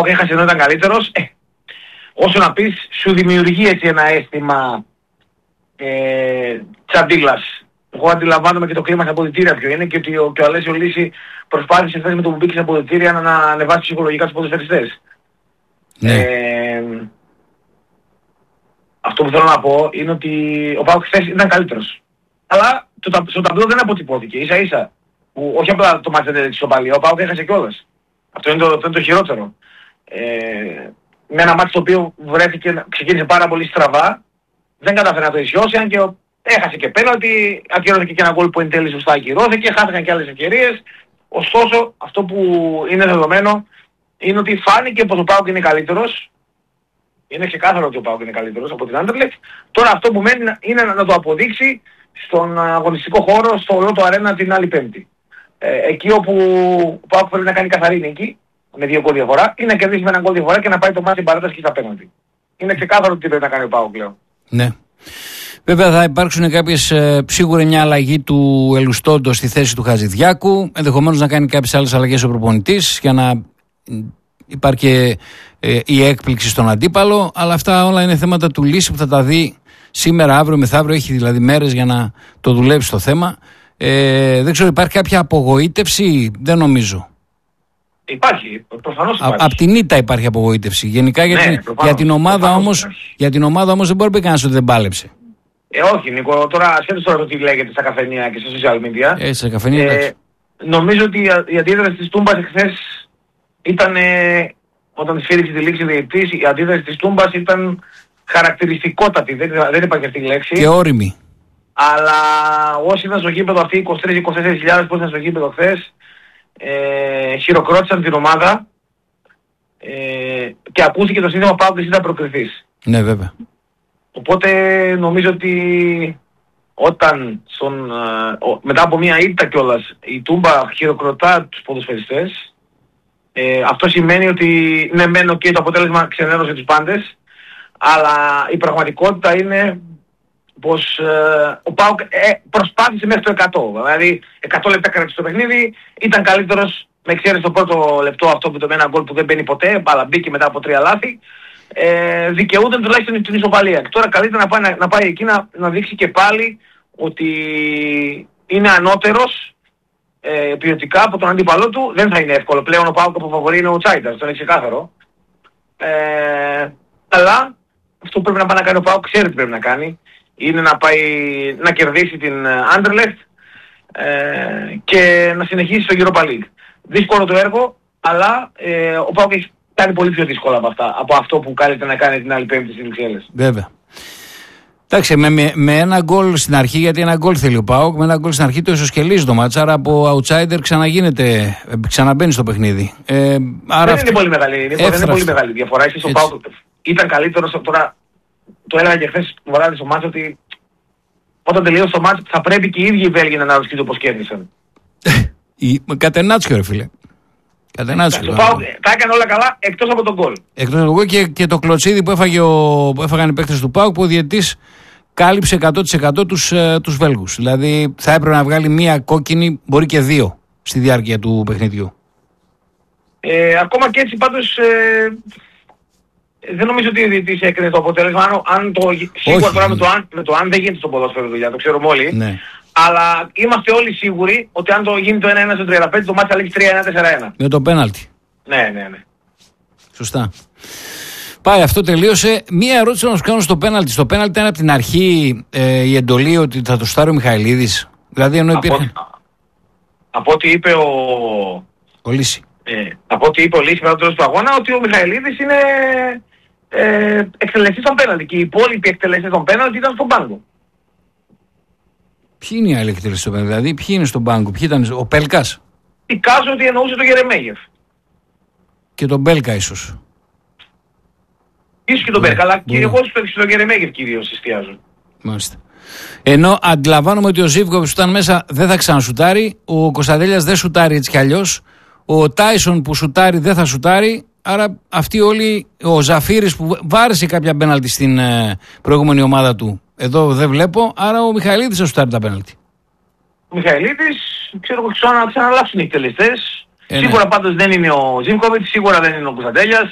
ΠΑΟΚ έχασε ενώ ήταν καλύτερος. Όσο να πεις, σου δημιουργεί έτσι ένα αίσθημα τσαντίλας. Εγώ αντιλαμβάνομαι και το κλίμα στα αποδυτήρια ποιο είναι και ότι ο Αλέσιο Λύση προσπάθησε χθες με το που μπήκε στα αποδυτήρια να ανεβάσει ψυχολογικά τους ποδοσφαιριστές. Ναι. Αυτό που θέλω να πω είναι ότι ο ΠΑΟΚ χθες ήταν καλύτερος. Αλλά στο ταμπλό δεν αποτυπώθηκε. Ίσα ίσα. Που, όχι απλά το μάτς δεν έδειξε στο παλιό, ο ΠΑΟΚ έχασε κιόλας. Αυτό είναι το χειρότερο. Με ένα μάτς το οποίο ξεκίνησε πάρα πολύ στραβά, δεν κατάφερε να το ισιώσει, αν και έχασε και πέναλτι, ακυρώθηκε και ένα γκολ που εν τέλει σωστά ακυρώθηκε, χάθηκαν και άλλες ευκαιρίες. Ωστόσο, αυτό που είναι δεδομένο είναι ότι φάνηκε πως ο ΠΑΟΚ είναι καλύτερος. Είναι ξεκάθαρο ότι ο ΠΑΟΚ είναι καλύτερος από την Anderlecht. Τώρα αυτό που μένει είναι να το αποδείξει στον αγωνιστικό χώρο, στο Λότο Αρένα την άλλη Πέμπτη. Εκεί όπου ο ΠΑΟΚ πρέπει να κάνει καθαρή νίκη, με 2 γκολ διαφορά, ή να κερδίσει με 1 γκολ διαφορά και να πάει το μάτι στην παράταση και στα πέναλτι. Είναι ξεκάθαρο τι πρέπει να κάνει ο ΠΑΟΚ πλέον. Ναι. Βέβαια θα υπάρξουν κάποιες, σίγουρα μια αλλαγή του Ελουστόντο στη θέση του Χατζηδιάκου, ενδεχομένως να κάνει κάποιες άλλες αλλαγές ο προπονητής για να υπάρχει η έκπληξη στον αντίπαλο, αλλά αυτά όλα είναι θέματα του Λύση που θα τα δει σήμερα, αύριο, μεθαύριο, έχει δηλαδή μέρες για να το δουλέψει το θέμα. Δεν ξέρω, υπάρχει κάποια απογοήτευση? Δεν νομίζω. Υπάρχει, προφανώς υπάρχει. Απ' την ήττα υπάρχει απογοήτευση. Γενικά για την ομάδα όμως δεν μπορεί να πει κανένας ότι δεν πάλεψε. Όχι Νίκο, τώρα ασχέτως τώρα το τι λέγεται στα καφενεία και στα social media. Στα καφενεία, νομίζω ότι η αντίδραση της Τούμπας εχθές ήταν, όταν σφύριξε τη λήξη διαιτητής, η αντίδραση της Τούμπας ήταν χαρακτηριστικότατη, δεν υπάρχει αυτή η λέξη. Και όριμη. Αλλά όσοι ήταν στο γήπεδο αυτοί, 23-24 που ήταν στο γήπεδο χθες, χειροκρότησαν την ομάδα και ακούστηκε το σύνθημα ΠΑΟΚ εσύ θα προκριθείς. Ναι, βέβαια. Οπότε νομίζω ότι όταν μετά από μια ήττα κιόλας η Τούμπα χειροκροτά τους ποδοσφαιριστές, αυτό σημαίνει ότι ναι μένω και το αποτέλεσμα ξενέρωσε τους πάντες, αλλά η πραγματικότητα είναι πως ο ΠΑΟΚ προσπάθησε μέχρι το 100. Δηλαδή 100 λεπτά κράτησε το παιχνίδι, ήταν καλύτερος με εξαίρεση το πρώτο λεπτό αυτό που το με ένα γκολ που δεν μπαίνει ποτέ, αλλά μπήκε μετά από 3 λάθη. Δικαιούταν τουλάχιστον την ισοπαλία. Και τώρα καλύτερα να πάει εκεί να δείξει και πάλι ότι είναι ανώτερος ποιοτικά από τον αντίπαλό του. Δεν θα είναι εύκολο. Πλέον ο ΠΑΟΚ που φαβορεί είναι ο Τσάιντας, αυτό είναι ξεκάθαρο. Αλλά αυτό που πρέπει να πάει να κάνει ο ΠΑΟΚ, ξέρει τι πρέπει να κάνει. Είναι να πάει να κερδίσει την Anderlecht και να συνεχίσει στο Europa League. Δύσκολο το έργο, αλλά ο ΠΑΟΚ έχει κάνει πολύ πιο δύσκολα από αυτό που κάλεται να κάνει την άλλη Πέμπτη στις Βρυξέλλες. Βέβαια. Εντάξει, με ένα γκολ στην αρχή, γιατί ένα γκολ θέλει ο ΠΑΟΚ, με ένα γκολ στην αρχή το ισοσκελίζει το μάτς, άρα από outsider ξαναμπαίνει στο παιχνίδι. Δεν είναι πολύ μεγάλη διαφορά. Ίσως ο ΠΑΟΚ ήταν καλύτερος. Τώρα το έλεγα και χθες που βράδυ στο μάτς ότι όταν τελειώσει το μάτς θα πρέπει και οι ίδιοι οι Βέλγοι να αναρωτηθούν όπως κέρδισαν. Κατενάτσιο ρε φίλε. Το ΠΑΟΚ τα έκανε όλα καλά εκτός από τον γκολ. Εκτός από τον γκολ και το κλωτσίδι που έφαγαν οι παίκτες του ΠΑΟΚ, που ο διαιτητής κάλυψε 100% τους Βέλγους. Δηλαδή θα έπρεπε να βγάλει μία κόκκινη, μπορεί και 2 στη διάρκεια του παιχνιδιού. Ακόμα και έτσι πάντως δεν νομίζω ότι ο διαιτητής έκρινε το αποτέλεσμα. Σίγουρα τώρα με το αν δεν γίνεται στο ποδόσφαιρο δουλειά, το ξέρουμε όλοι. Ναι. Αλλά είμαστε όλοι σίγουροι ότι αν το γίνει το 1-1 στο 35 το μάτς θα λήξει 3-1-4-1. Με το πέναλτι. Ναι. Σωστά. Πάει, αυτό τελείωσε. Μία ερώτηση να σου κάνω στο πέναλτι. Στο πέναλτι ήταν από την αρχή η εντολή ότι θα το στάρει ο Μιχαηλίδης. Δηλαδή ενώ υπήρχε. Από ό,τι είπε ο Λύση. Από ό,τι είπε ο Λύση μετά το τέλος του αγώνα, ότι ο Μιχαηλίδης είναι εκτελεστής των πέναλτι και οι υπόλοιποι εκτελεστές των πέναλτι ήταν στον πάγκο. Ποιοι είναι οι άλλοι εκτελεστές στον πάγκο, δηλαδή ποιοι είναι στον πάγκο, ποιοι ήταν, ο Πέλκας? Εικάζω ότι εννοούσε τον Γερεμέγεφ. Και τον Μπέλκα ίσως. Ίσως και τον Μπέλκα, αλλά και εγώ στον Γερεμέγεφ κυρίως εστιάζω. Μάλιστα. Ενώ αντιλαμβάνομαι ότι ο Ζίβκοβιτς που ήταν μέσα δεν θα ξανασουτάρει, ο Κωνσταντέλιας δεν σουτάρει έτσι κι αλλιώς, ο Τάισον που σουτάρει δεν θα σουτάρει, άρα αυτοί όλοι, ο Ζαφύρης που βάρεσε κάποια πέναλτι στην προηγούμενη ομάδα του, εδώ δεν βλέπω, άρα ο Μιχαηλίδης θα σουτάρει τα πέναλτι. Ο Μιχαηλίδης, ξέρω εγώ, ξαναλλάξουν οι εκτελεστές. Σίγουρα πάντως δεν είναι ο Ζίβκοβιτς, σίγουρα δεν είναι ο Κωνσταντέλιας.